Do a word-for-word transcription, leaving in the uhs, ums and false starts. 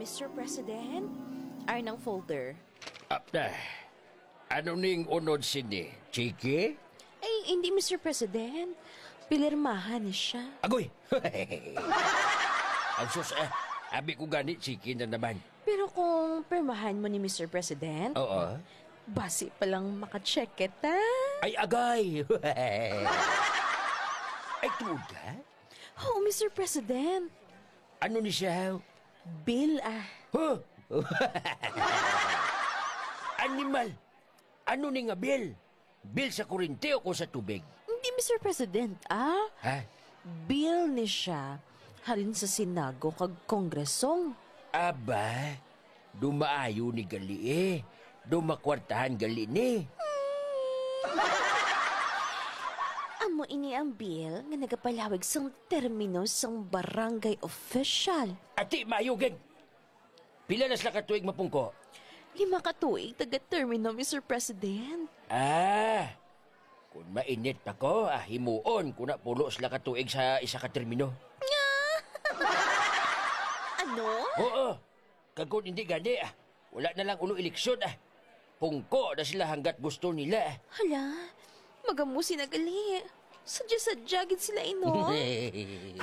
Mister President, arnang folder. Apna, ano ning unod sini? Chiki? Ay, hindi Mister President. Pilirmahan ni siya. Agoy! Ang sus, eh, abi ko gani, Chiki na naman. Pero kung pirmahan mo ni Mister President, Oo. basi palang makacheck kita. Ay, agay! Ay, tuda? Oh, Mister President. Ano ni siya? Bill ah. Huh? Animal! Ano ni nga bil? Bil sa kurente o ko sa tubig? Hindi Mister President ah. Ha? Bill ni siya. Halin sa sinago kag kongresong. Aba, dumaayo ni gali eh. Dumakwartahan gali ni. Amo ini ang bill nga nagapalawig sang termino sang barangay official. Ati, mayugin! Pila na sila katuig mapungko? Lima ka tuig taga-termino, Mister President. Ah, kung mainit ako, ah, himuon kung na pulo sila katuig sa isa ka termino. Ano? Oo, kagod hindi gani, ah, wala na lang ulo eleksyon, ah. Pungko na sila hanggat gusto nila, ah. Hala, magamusi na gali. Sadya-sadya gid sila ino.